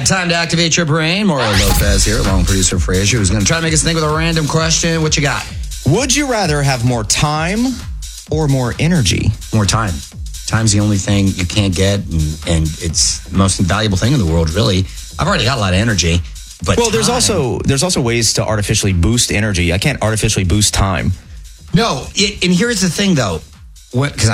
time to activate your brain. Mario Lopez here, along with producer Frazier, who's going to try to make us think with a random question. What you got? Would you rather have more time or more energy? More time. Time's the only thing you can't get, and it's the most invaluable thing in the world, really. I've already got a lot of energy, but there's also ways to artificially boost energy. I can't artificially boost time. No, and here's the thing, though. Because